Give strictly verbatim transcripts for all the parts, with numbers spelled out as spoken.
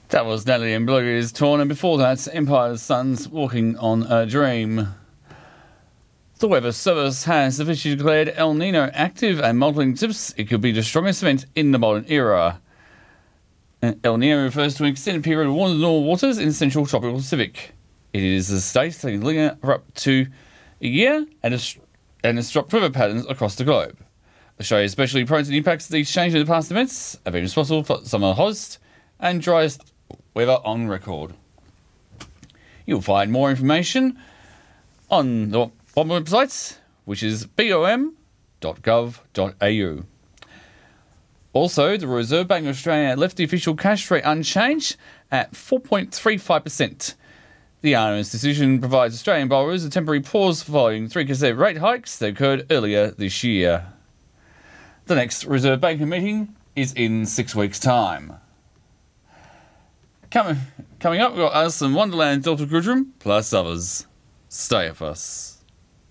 That was Natalie and Imbruglia Torn, and before that, Empire's Sons, Walking on a Dream. The Weather Service has officially declared El Nino active and modelling tips it could be the strongest event in the modern era. El Nino refers to an extended period of warm normal waters in the central tropical Pacific. It is a state that can linger for up to a year and has, and has dropped weather patterns across the globe. Australia is especially prone to the impacts of these changes in the past events, have been responsible for some of the hottest and driest weather on record. You'll find more information on the bottom website, which is b o m dot gov dot a u. Also, the Reserve Bank of Australia left the official cash rate unchanged at four point three five percent. The R N A's decision provides Australian borrowers a temporary pause following three consecutive rate hikes that occurred earlier this year. The next Reserve Bank meeting is in six weeks' time. Coming, coming up, we've got Alice in Wonderland, Delta Goodrum, plus others. Stay with us.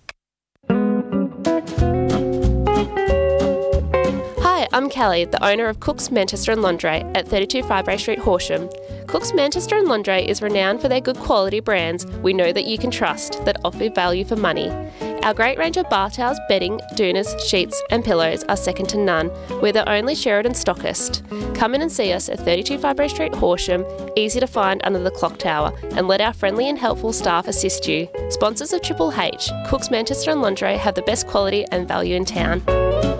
Hi, I'm Kelly, the owner of Cook's Manchester and Lingerie at thirty-two Firebrae Street, Horsham. Cook's Manchester and Lingerie is renowned for their good quality brands we know that you can trust that offer value for money. Our great range of bar towels, bedding, doonas, sheets and pillows are second to none. We're the only Sheridan stockist. Come in and see us at thirty-two Firebrae Street, Horsham, easy to find under the clock tower, and let our friendly and helpful staff assist you. Sponsors of Triple H, Cook's Manchester and Lingerie have the best quality and value in town.